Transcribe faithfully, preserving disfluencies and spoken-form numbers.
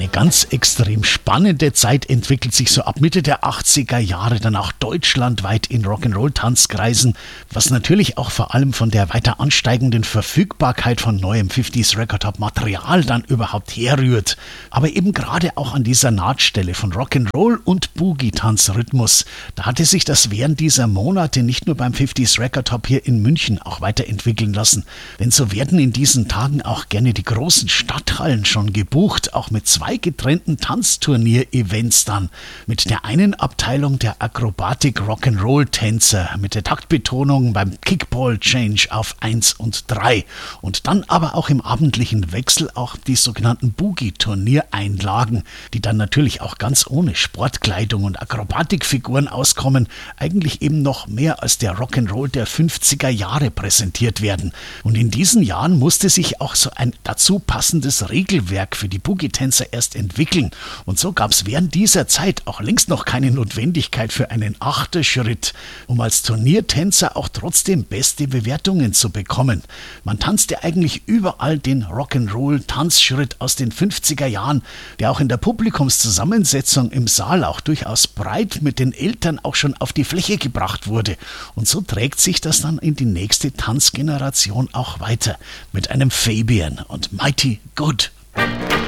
Eine ganz extrem spannende Zeit entwickelt sich so ab Mitte der achtziger Jahre dann auch deutschlandweit in Rock'n'Roll-Tanzkreisen, was natürlich auch vor allem von der weiter ansteigenden Verfügbarkeit von neuem fünfziger Record Top Material dann überhaupt herrührt. Aber eben gerade auch an dieser Nahtstelle von Rock'n'Roll und Boogie-Tanzrhythmus, da hatte sich das während dieser Monate nicht nur beim fünfziger Record Top hier in München auch weiterentwickeln lassen. Denn so werden in diesen Tagen auch gerne die großen Stadthallen schon gebucht, auch mit zwei getrennten Tanzturnier-Events dann. Mit der einen Abteilung der Akrobatik-Rock'n'Roll-Tänzer mit der Taktbetonung beim Kickball-Change auf eins und drei. Und dann aber auch im abendlichen Wechsel auch die sogenannten Boogie-Turniereinlagen, die dann natürlich auch ganz ohne Sportkleidung und Akrobatikfiguren auskommen, eigentlich eben noch mehr als der Rock'n'Roll der fünfziger Jahre präsentiert werden. Und in diesen Jahren musste sich auch so ein dazu passendes Regelwerk für die Boogie-Tänzer erst entwickeln. Und so gab es während dieser Zeit auch längst noch keine Notwendigkeit für einen Achterschritt, um als Turniertänzer auch trotzdem beste Bewertungen zu bekommen. Man tanzte eigentlich überall den Rock'n'Roll-Tanzschritt aus den fünfziger Jahren, der auch in der Publikumszusammensetzung im Saal auch durchaus breit mit den Eltern auch schon auf die Fläche gebracht wurde. Und so trägt sich das dann in die nächste Tanzgeneration auch weiter mit einem Fabian und Mighty Good.